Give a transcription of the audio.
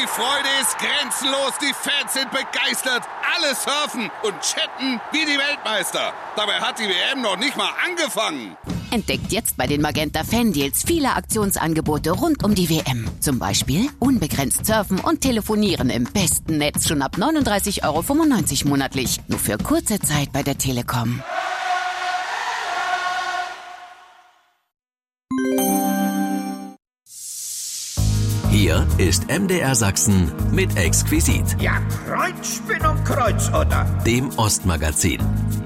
Die Freude ist grenzenlos, die Fans sind begeistert, alle surfen und chatten wie die Weltmeister. Dabei hat die WM noch nicht mal angefangen. Entdeckt jetzt bei den Magenta Fan-Deals viele Aktionsangebote rund um die WM. Zum Beispiel unbegrenzt surfen und telefonieren im besten Netz schon ab 39,95 € monatlich. Nur für kurze Zeit bei der Telekom. Hier ist MDR Sachsen mit Exquisit. Ja, Kreuzspinn und Kreuzotter. Dem Ostmagazin.